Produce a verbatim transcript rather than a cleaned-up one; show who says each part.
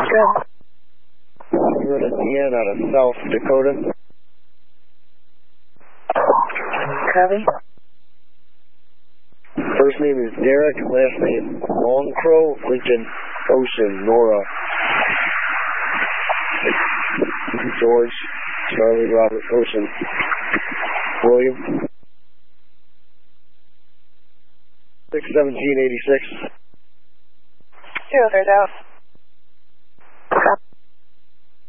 Speaker 1: Good.
Speaker 2: Good at the end out of South Dakota.
Speaker 1: Copy.
Speaker 2: First name is Derek, last name Long Crow, Lincoln, Ocean, Nora, George, Charlie, Robert, Ocean, William. six seventeen eighty-six.
Speaker 1: Zero, third out.